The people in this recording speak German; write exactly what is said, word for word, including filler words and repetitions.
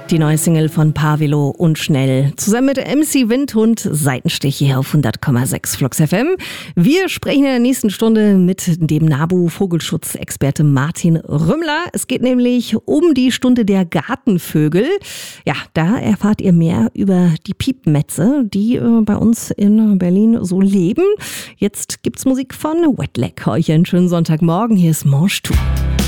Die neue Single von Pavelo und Schnell. Zusammen mit M C Windhund, Seitenstich hier auf hundert Komma sechs Flux F M. Wir sprechen in der nächsten Stunde mit dem NABU-Vogelschutzexperte Martin Rümmler. Es geht nämlich um die Stunde der Gartenvögel. Ja, da erfahrt ihr mehr über die Piepmetze, die äh, bei uns in Berlin so leben. Jetzt gibt's Musik von Wet Leg. Euch einen schönen Sonntagmorgen. Hier ist Mange Tout.